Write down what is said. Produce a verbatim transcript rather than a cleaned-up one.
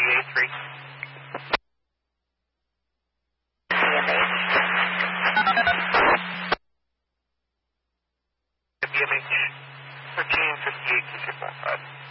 A three. B M H thirteen fifty-eight, two six one five.